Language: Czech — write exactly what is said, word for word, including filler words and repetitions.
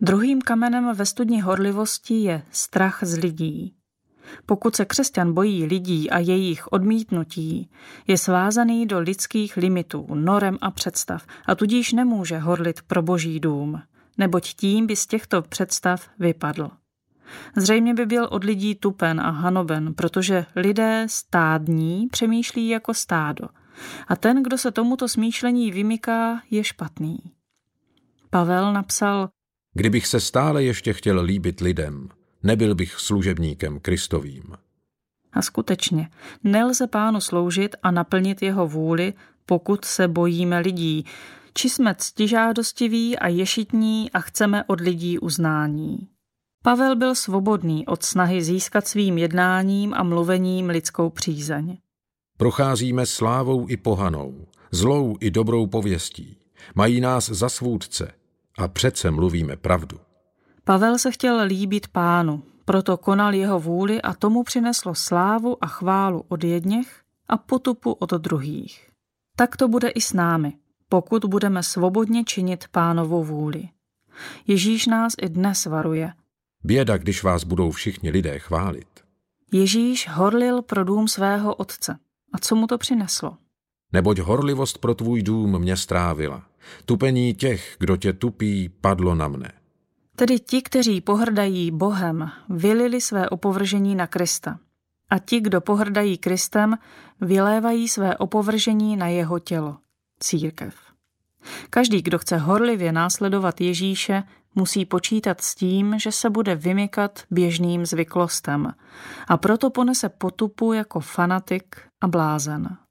Druhým kamenem ve studni horlivosti je strach z lidí. Pokud se křesťan bojí lidí a jejich odmítnutí, je svázaný do lidských limitů, norem a představ a tudíž nemůže horlit pro Boží dům, neboť tím by z těchto představ vypadl. Zřejmě by byl od lidí tupen a hanoben, protože lidé stádní přemýšlí jako stádo a ten, kdo se tomuto smýšlení vymyká, je špatný. Pavel napsal: Kdybych se stále ještě chtěl líbit lidem, nebyl bych služebníkem Kristovým. A skutečně, nelze Pánu sloužit a naplnit jeho vůli, pokud se bojíme lidí, či jsme ctižádostiví a ješitní a chceme od lidí uznání. Pavel byl svobodný od snahy získat svým jednáním a mluvením lidskou přízeň. Procházíme slávou i pohanou, zlou i dobrou pověstí. Mají nás za svůdce a přece mluvíme pravdu. Pavel se chtěl líbit Pánu, proto konal jeho vůli a tomu přineslo slávu a chválu od jedněch a potupu od druhých. Tak to bude i s námi, pokud budeme svobodně činit Pánovu vůli. Ježíš nás i dnes varuje. Běda, když vás budou všichni lidé chválit. Ježíš horlil pro dům svého otce. A co mu to přineslo? Neboť horlivost pro tvůj dům mě strávila. Tupení těch, kdo tě tupí, padlo na mne. Tedy ti, kteří pohrdají Bohem, vylili své opovržení na Krista. A ti, kdo pohrdají Kristem, vylévají své opovržení na jeho tělo, církev. Každý, kdo chce horlivě následovat Ježíše, musí počítat s tím, že se bude vymykat běžným zvyklostem a proto ponese potupu jako fanatik a blázen.